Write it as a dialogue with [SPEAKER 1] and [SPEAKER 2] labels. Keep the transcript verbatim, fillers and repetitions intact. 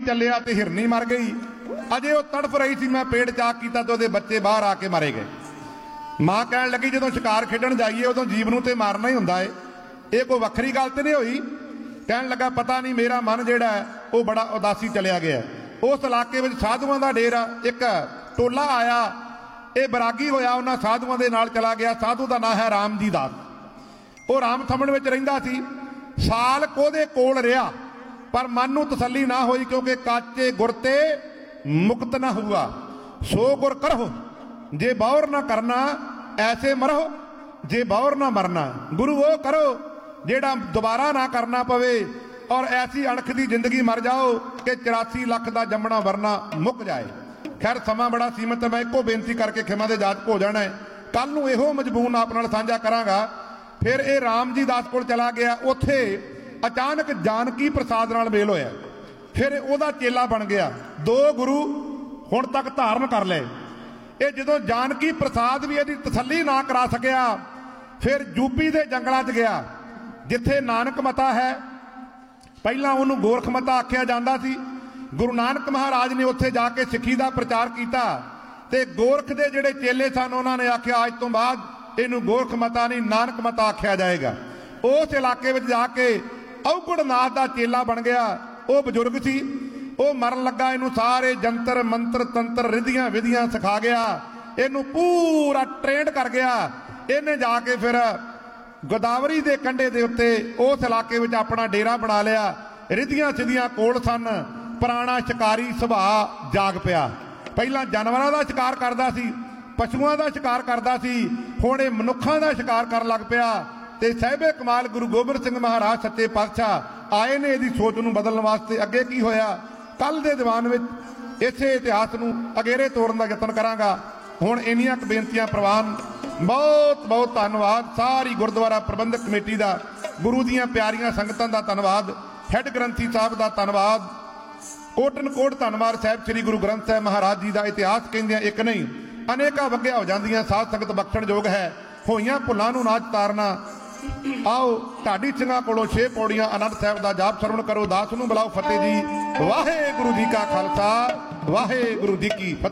[SPEAKER 1] ਚੱਲਿਆ ਤੇ ਹਿਰਨੀ ਮਰ ਗਈ। ਅਜੇ ਉਹ ਤੜਫ ਰਹੀ ਸੀ, ਮੈਂ ਪੇਟ ਚਾਕ ਕੀਤਾ ਤੇ ਉਹਦੇ ਬੱਚੇ ਬਾਹਰ ਆ ਕੇ ਮਾਰੇ ਗਏ। ਮਾਂ ਕਹਿਣ ਲੱਗੀ ਜਦੋਂ ਸ਼ਿਕਾਰ ਖੇਡਣ ਜਾਈਏ ਉਦੋਂ ਜੀਵ ਨੂੰ ਤੇ ਮਾਰਨਾ ਹੀ ਹੁੰਦਾ ਏ, ਇਹ ਕੋਈ ਵੱਖਰੀ ਗੱਲ ਤੇ ਨਹੀਂ ਹੋਈ। ਕਹਿਣ ਲੱਗਾ ਪਤਾ ਨਹੀਂ ਮੇਰਾ ਮਨ ਜਿਹੜਾ ਹੈ ਉਹ ਬੜਾ ਉਦਾਸੀ ਚਲਿਆ ਗਿਆ। ਉਸ ਇਲਾਕੇ ਵਿੱਚ ਸਾਧੂਆਂ ਦਾ ਡੇਰਾ, ਇੱਕ ਟੋਲਾ ਆਇਆ, ਇਹ ਬਰਾਗੀ ਹੋਇਆ, ਉਹਨਾਂ ਸਾਧੂਆਂ ਦੇ ਨਾਲ ਚਲਾ ਗਿਆ। ਸਾਧੂ ਦਾ ਨਾਂ ਹੈ ਰਾਮ ਜੀ ਦਾਸ। ਉਹ ਰਾਮ ਥਮਣ ਵਿੱਚ ਰਹਿੰਦਾ ਸੀ। ਸਾਲ ਉਹਦੇ ਕੋਲ ਰਿਹਾ ਪਰ ਮਨ ਨੂੰ ਤਸੱਲੀ ਨਾ ਹੋਈ, ਕਿਉਂਕਿ ਕਾਚੇ ਗੁਰ ਤੇ ਮੁਕਤ ਨਾ ਹੁਆ, ਸੋ ਗੁਰ ਕਰੋ ਜੇ ਬਾਹਰ ਨਾ ਕਰਨਾ ਐਸੇ ਮਰੋ, ਜੇ ਬਾਹਰ ਨਾ ਮਰਨਾ। ਗੁਰੂ ਉਹ ਕਰੋ ਜਿਹੜਾ ਦੁਬਾਰਾ ਨਾ ਕਰਨਾ ਪਵੇ ਔਰ ਐਸੀ ਅਣਖ ਦੀ ਜ਼ਿੰਦਗੀ ਮਰ ਜਾਓ ਕਿ ਚੁਰਾਸੀ ਲੱਖ ਦਾ ਜੰਮਣਾ ਵਰਨਾ ਮੁੱਕ ਜਾਏ। ਖੈਰ ਸਮਾਂ ਬੜਾ ਸੀਮਤ ਹੈ, ਮੈਂ ਇੱਕੋ ਬੇਨਤੀ ਕਰਕੇ ਖਿਮਾ ਦੇ ਜਾਚਕ ਹੋ ਜਾਣਾ ਹੈ। ਕੱਲ ਨੂੰ ਇਹੋ ਮਜਬੂਨ ਆਪ ਨਾਲ ਸਾਂਝਾ ਕਰਾਂਗਾ। ਫਿਰ ਇਹ ਰਾਮ ਜੀ ਦਾਸ ਕੋਲ ਚਲਾ ਗਿਆ। ਉੱਥੇ ਅਚਾਨਕ ਜਾਨਕੀ ਪ੍ਰਸਾਦ ਨਾਲ ਮੇਲ ਹੋਇਆ। ਫਿਰ ਉਹਦਾ ਚੇਲਾ ਬਣ ਗਿਆ। ਦੋ ਗੁਰੂ ਹੁਣ ਤੱਕ ਧਾਰਨ ਕਰ ਲਏ। ਇਹ ਜਦੋਂ ਜਾਨਕੀ ਪ੍ਰਸਾਦ ਵੀ ਇਹਦੀ ਤਸੱਲੀ ਨਾ ਕਰਾ ਸਕਿਆ, ਫਿਰ ਯੂਪੀ ਦੇ ਜੰਗਲਾਂ 'ਚ ਗਿਆ ਜਿੱਥੇ ਨਾਨਕ ਮਤਾ ਹੈ। ਪਹਿਲਾਂ ਉਹਨੂੰ ਗੋਰਖ ਮਤਾ ਆਖਿਆ ਜਾਂਦਾ ਸੀ। ਗੁਰੂ ਨਾਨਕ ਮਹਾਰਾਜ ਨੇ ਉੱਥੇ ਜਾ ਕੇ ਸਿੱਖੀ ਦਾ ਪ੍ਰਚਾਰ ਕੀਤਾ ਤੇ ਗੋਰਖ ਦੇ ਜਿਹੜੇ ਚੇਲੇ ਸਨ ਉਹਨਾਂ ਨੇ ਆਖਿਆ ਅੱਜ ਤੋਂ ਬਾਅਦ ਇਹਨੂੰ ਗੋਰਖ ਮਤਾ ਨਹੀਂ ਨਾਨਕ ਮਤਾ ਆਖਿਆ ਜਾਏਗਾ। ਉਸ ਇਲਾਕੇ ਵਿੱਚ ਜਾ ਕੇ ਔਗੜ ਨਾਥ ਦਾ ਚੇਲਾ ਬਣ ਗਿਆ। ਉਹ ਬਜ਼ੁਰਗ ਸੀ, ਉਹ ਮਰਨ ਲੱਗਾ। ਇਹਨੂੰ ਸਾਰੇ ਜੰਤਰ ਮੰਤਰ ਤੰਤਰ ਰਿਧੀਆਂ ਵਿਧੀਆਂ ਸਿਖਾ ਗਿਆ, ਇਹਨੂੰ ਪੂਰਾ ਟ੍ਰੇਨਡ ਕਰ ਗਿਆ। ਇਹਨੇ ਜਾ ਕੇ ਫਿਰ ਗੋਦਾਵਰੀ ਦੇ ਕੰਢੇ ਦੇ ਉੱਤੇ ਉਸ ਇਲਾਕੇ ਵਿੱਚ ਆਪਣਾ ਡੇਰਾ ਬਣਾ ਲਿਆ। ਰਿਧੀਆਂ ਸਿੱਧੀਆਂ ਕੋਲ ਸਨ। ਪੁਰਾਣਾ ਸ਼ਿਕਾਰੀ ਸੁਭਾਅ ਜਾਗ ਪਿਆ। ਪਹਿਲਾਂ ਜਾਨਵਰਾਂ ਦਾ ਸ਼ਿਕਾਰ ਕਰਦਾ ਸੀ, ਪਸ਼ੂਆਂ ਦਾ ਸ਼ਿਕਾਰ ਕਰਦਾ ਸੀ, ਹੁਣ ਇਹ ਮਨੁੱਖਾਂ ਦਾ ਸ਼ਿਕਾਰ ਕਰਨ ਲੱਗ ਪਿਆ। ਤੇ ਸਾਹਿਬੇ ਕਮਾਲ ਗੁਰੂ ਗੋਬਿੰਦ ਸਿੰਘ ਮਹਾਰਾਜ ਸੱਚੇ ਪਾਤਸ਼ਾਹ ਆਏ ਨੇ ਇਹਦੀ ਸੋਚ ਨੂੰ ਬਦਲਣ ਵਾਸਤੇ। ਅੱਗੇ ਕੀ ਹੋਇਆ ਕੱਲ ਦੇ ਦੀਵਾਨ ਵਿੱਚ ਇਸੇ ਇਤਿਹਾਸ ਨੂੰ ਅਗੇਰੇ ਤੋੜਨ ਦਾ ਯਤਨ ਕਰਾਂਗਾ। ਹੁਣ ਇੰਨੀਆਂ ਕੁ ਬੇਨਤੀਆਂ ਪ੍ਰਵਾਨ। ਬਹੁਤ ਬਹੁਤ ਧੰਨਵਾਦ ਸਾਰੀ ਗੁਰਦੁਆਰਾ ਪ੍ਰਬੰਧਕ ਕਮੇਟੀ ਦਾ, ਗੁਰੂ ਦੀਆਂ ਪਿਆਰੀਆਂ ਸੰਗਤਾਂ ਦਾ ਧੰਨਵਾਦ, ਹੈੱਡ ਗ੍ਰੰਥੀ ਸਾਹਿਬ ਦਾ ਧੰਨਵਾਦ, ਕੋਟਨ ਕੋਟ ਧੰਨਵਾਦ ਸਾਹਿਬ ਸ੍ਰੀ ਗੁਰੂ ਗ੍ਰੰਥ ਸਾਹਿਬ ਮਹਾਰਾਜ ਜੀ ਦਾ। ਇਤਿਹਾਸ ਕਹਿੰਦਿਆਂ ਇੱਕ ਨਹੀਂ ਅਨੇਕਾਂ ਵਗਿਆ ਹੋ ਜਾਂਦੀਆਂ। ਸਾਧ ਸੰਗਤ ਬਖਸ਼ਣਯੋਗ ਹੈ। ਹੋਈਆਂ ਭੁੱਲਾਂ ਨੂੰ ਨਾ ਚਤਾਰਨਾ। ਆਓ ਢਾਡੀ ਸਿੰਘਾਂ ਕੋਲੋਂ ਛੇ ਪੌੜੀਆਂ ਆਨੰਦ ਸਾਹਿਬ ਦਾ ਜਾਪ ਸਰਵਣ ਕਰੋ। ਦਾਸ ਨੂੰ ਬੁਲਾਓ ਫਤਿਹ ਜੀ। ਵਾਹਿਗੁਰੂ ਜੀ ਕਾ ਖਾਲਸਾ, ਵਾਹਿਗੁਰੂ ਜੀ ਕੀ ਫਤਿਹ।